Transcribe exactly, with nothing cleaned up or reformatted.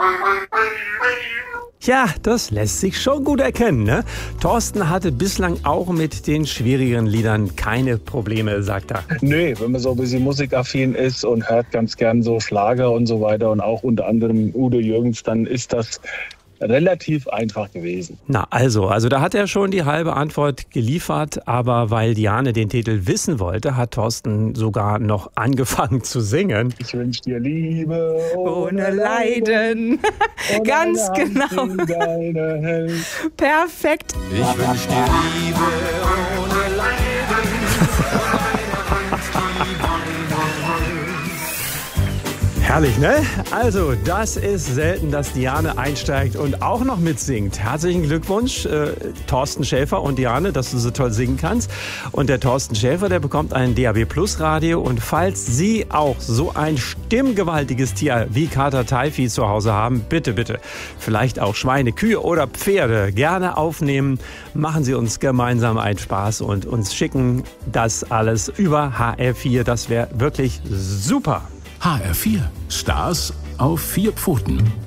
Ja, das lässt sich schon gut erkennen, ne? Thorsten hatte bislang auch mit den schwierigeren Liedern keine Probleme, sagt er. Nee, wenn man so ein bisschen musikaffin ist und hört ganz gern so Schlager und so weiter und auch unter anderem Udo Jürgens, dann ist das relativ einfach gewesen. Na also, also da hat er schon die halbe Antwort geliefert, aber weil Diane den Titel wissen wollte, hat Thorsten sogar noch angefangen zu singen. Ich wünsche dir Liebe ohne Leiden. Ganz genau. Perfekt. Ich wünsche dir Liebe ohne Leiden. Herrlich, ne? Also, das ist selten, dass Diane einsteigt und auch noch mitsingt. Herzlichen Glückwunsch, äh, Thorsten Schäfer und Diane, dass du so toll singen kannst. Und der Thorsten Schäfer, der bekommt ein D A B Plus Radio. Und falls Sie auch so ein stimmgewaltiges Tier wie Kater Taifi zu Hause haben, bitte, bitte, vielleicht auch Schweine, Kühe oder Pferde, gerne aufnehmen. Machen Sie uns gemeinsam einen Spaß und uns schicken das alles über H R vier. Das wäre wirklich super. H R vier. Stars auf vier Pfoten.